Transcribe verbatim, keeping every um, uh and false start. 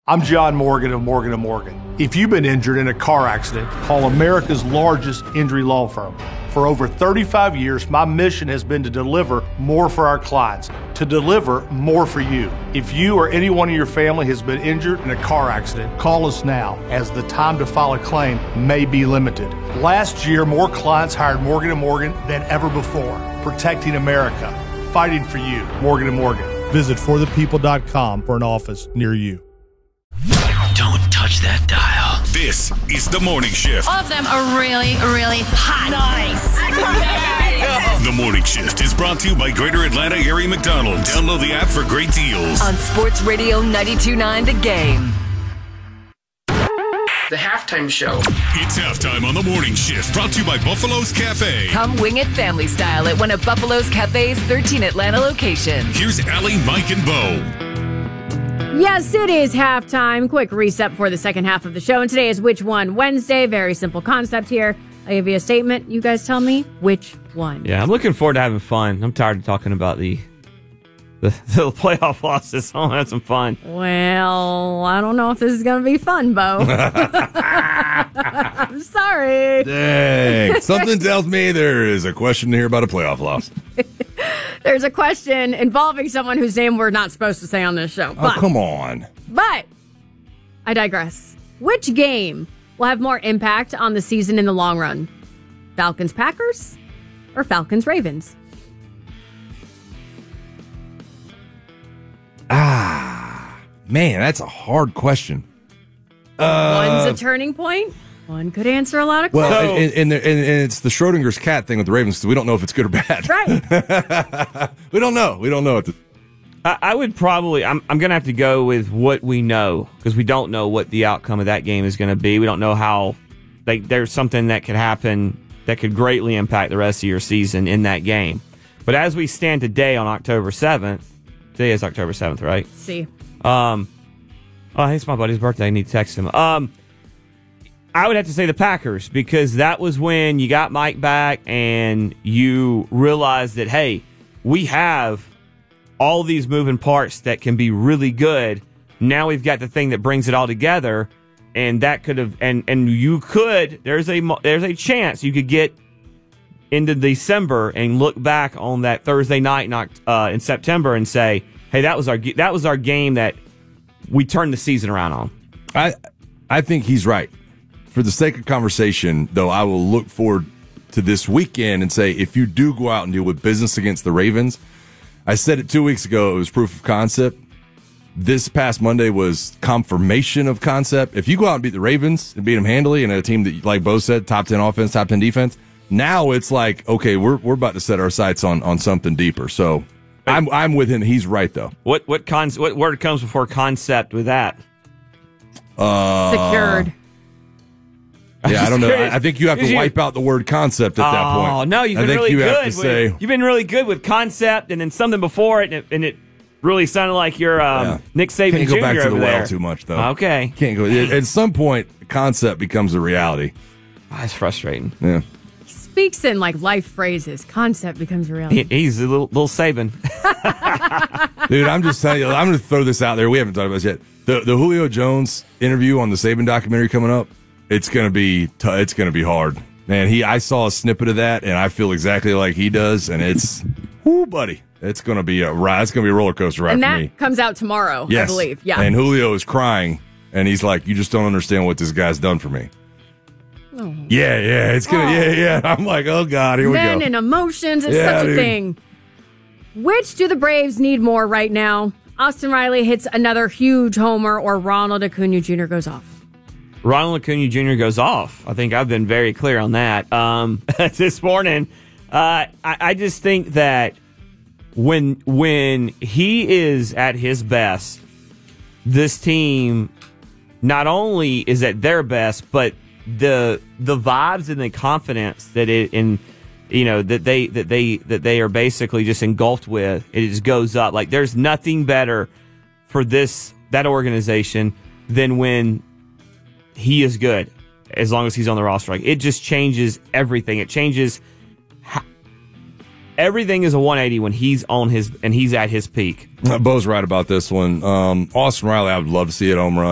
I'm John Morgan of Morgan and Morgan. If you've been injured in a car accident, call America's largest injury law firm. For over thirty-five years, my mission has been to deliver more for our clients, to deliver more for you. If you or anyone in your family has been injured in a car accident, call us now, as the time to file a claim may be limited. Last year, more clients hired Morgan and Morgan than ever before, protecting America, fighting for you. Morgan and Morgan. Visit for the people dot com for an office near you. Don't touch that dial. This is The Morning Shift. All of them are really, really hot. Nice. The Morning Shift is brought to you by Greater Atlanta Area McDonald's. Download the app for great deals. On Sports Radio ninety-two point nine The Game. The halftime show. It's halftime on The Morning Shift, brought to you by Buffalo's Cafe. Come wing it family style at one of Buffalo's Cafe's thirteen Atlanta locations. Here's Allie, Mike, and Bo. Yes, it is halftime. Quick reset for the second half of the show. And today is Which One Wednesday. Very simple concept here. I give you a statement. You guys tell me which one. Yeah, I'm looking forward to having fun. I'm tired of talking about the the, the playoff losses. I want to have some fun. Well, I don't know if this is going to be fun, Bo. I'm sorry. Dang. Something tells me there is a question here about a playoff loss. There's a question involving someone whose name we're not supposed to say on this show. But, oh, come on. But I digress. Which game will have more impact on the season in the long run? Falcons-Packers or Falcons-Ravens? Ah, man, that's a hard question. Uh, One's a turning point. One could answer a lot of well, questions. and, and, and, and it's the Schrodinger's cat thing with the Ravens, so we don't know if it's good or bad. Right. we don't know. We don't know. What the- I, I would probably, I'm, I'm going to have to go with what we know, because we don't know what the outcome of that game is going to be. We don't know how, like, there's something that could happen that could greatly impact the rest of your season in that game. But as we stand today on October seventh, today is October seventh, right? See. Um, oh, hey, it's my buddy's birthday. I need to text him. Um, I would have to say the Packers, because that was when you got Mike back and you realized that, hey, we have all these moving parts that can be really good. Now we've got the thing that brings it all together, and that could have, and, and you could, there's a, there's a chance you could get into December and look back on that Thursday night in, uh, in September and say, hey, that was our, that was our game that we turned the season around on. I, I think he's right. For the sake of conversation, though, I will look forward to this weekend and say, if you do go out and deal with business against the Ravens, I said it two weeks ago, it was proof of concept. This past Monday was confirmation of concept. If you go out and beat the Ravens and beat them handily, and a team that, like Bo said, top ten offense, top ten defense, now it's like, okay, we're we're about to set our sights on on something deeper. So I'm I'm with him. He's right, though. What what con- what word comes before concept with that? Uh, Secured. Yeah, I don't know. I, I think you have to wipe out the word concept at that point. Oh, no, you've been I think really you good. Have to with, say, you've been really good with concept and then something before it, and it, and it really sounded like you're um, yeah. Nick Saban Can't go Junior back to over the there. well too much, though. Okay. Can't go. At some point, concept becomes a reality. Oh, that's frustrating. Yeah. Speaks in like life phrases. Concept becomes reality. He, he's a little, little Saban. Dude, I'm just telling you, I'm going to throw this out there. We haven't talked about this yet. The, the Julio Jones interview on the Saban documentary coming up, it's going to be t- it's going to be hard. Man, he I saw a snippet of that, and I feel exactly like he does, and it's, whoo, buddy. It's going to be a ride. It's going to be a roller coaster ride and for that me. comes out tomorrow, Yes. I believe. Yeah. And Julio is crying, and he's like, you just don't understand what this guy's done for me. Oh. Yeah, yeah, it's going to, Oh. yeah, yeah. I'm like, oh, God, here we Men go. and emotions, it's Yeah, such a dude. thing. Which do the Braves need more right now? Austin Riley hits another huge homer, or Ronald Acuna Junior goes off? Ronald Acuna Junior goes off. I think I've been very clear on that. Um, this morning, uh, I, I just think that when when he is at his best, this team not only is at their best, but the the vibes and the confidence that it in you know that they that they that they are basically just engulfed with, it just goes up. Like there's nothing better for this that organization than when he is good, as long as he's on the roster. Like it just changes everything. It changes how, everything is a one eighty when he's on his and he's at his peak. Uh, Bo's right about this one. Um, Austin Riley, I would love to see it home run.